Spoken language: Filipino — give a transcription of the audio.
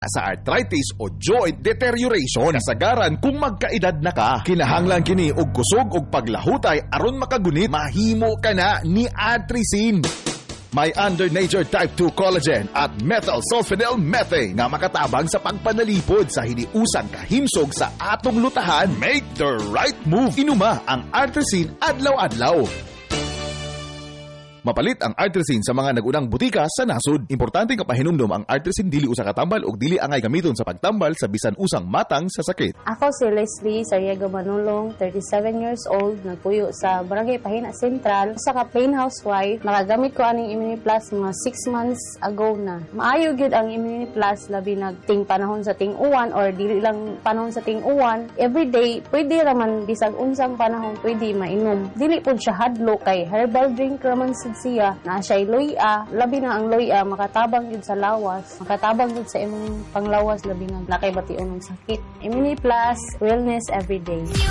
sa arthritis o joint deterioration. Kasagaran kung magkaedad na ka. Kinahanglan kini og kusog og paglahutay aron makagunit. Mahimo ka na ni Artrisin. May under nature type 2 collagen at methyl sulfonyl methane nga makatabang sa pagpanalipod sa hiniusang kahimsog sa atong lutahan. Make the right move. Inuma ang Artrisin adlaw-adlaw. Mapalit ang Artrisin sa mga nagunang butika sa nasod. Importante nga pahinumdom ang Artrisin dili usa ka tambal ug dili angay gamiton sa pagtambal sa bisan usang matang sa sakit. Ako si Leslie Sariaga Manulong, 37 years old, nagpuyo sa Barangay Pahina Central. Sa ka plain housewife, nakagamit ko aning Immunity Plus mga 6 months ago na. Maayo gyud ang Immunity Plus labi nagting panahon sa ting-uwan or dili lang panahon sa ting-uwan. Every day, pwede raman bisag unsang panahon pwede mainom. Dili pud siya hadlo kay herbal drink raman siya na siya'y luya, labi na ang luya makatabang yun sa lawas, makatabang yun sa imong panglawas, labi na nakay bation ng sakit. Immunity Plus, wellness every day.